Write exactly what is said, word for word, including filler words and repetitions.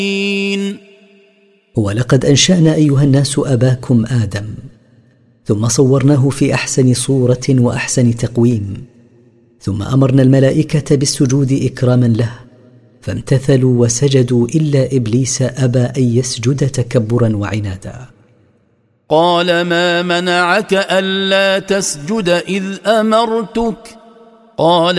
ولقد أنشأنا أيها الناس أباكم آدم ثم صورناه في أحسن صورة وأحسن تقويم، ثم أمرنا الملائكة بالسجود إكراما له فامتثلوا وسجدوا إلا إبليس أبى أن يسجد تكبرا وعنادا. قال ما منعك ألا تسجد إذ أمرتك؟ قال